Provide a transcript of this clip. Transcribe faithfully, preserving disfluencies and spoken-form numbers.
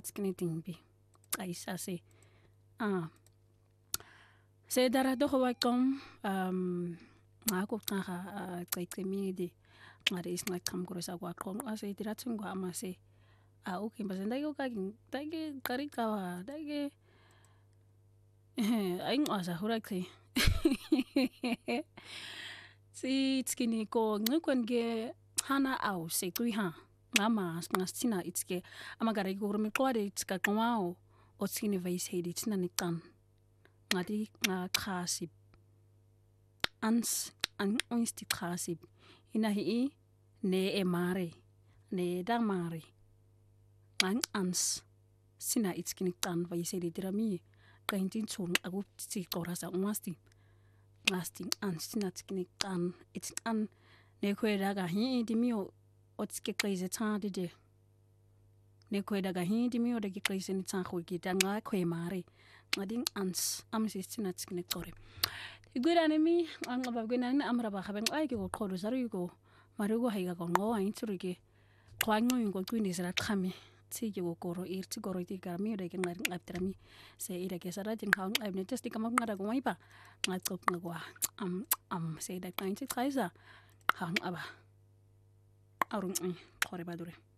skini timbi qaisa se ah se dara do wa kom um ngako qaga qaiqimidi ngari is ngaqam kurisa kwa qom ase diratsingwa amase a okay bazenda yo ka dage qarika wa dage eh ay ngwaza hurakhi si skini ko ngikwenge hana au se tuiha mama ngasina itske amagara ko mi qwade itska qwao o skini vais hedi tsina niqan ngadi nga khasib ans an onsti khasib ina hi ne emare ne damare an ans sina itskini qan vais hedi drami kaintin tsun agu tsi qorasa ngasti ngasti ans sina itskini qan it's an ne kweda ga hi dimio otske qaize tsade de ne kweda ga hi dimio de qaize ni tsan khogi da nga khwe mare ngading ans amsi sina itskini qore igwirane mi angaba gwenane amra ba khaben ay ke ko qholo zarugo marugo haiga ko ngo ain tsurige qwango ngo twini zira khame tsige go koro irti goro ti garmi de ke ngar ngaptrami se ira ke sara tin khaun ay ne testi kamak ngara go maipa ngachop ngwa am am se da kain ti khaisa khaun aba arun qore badure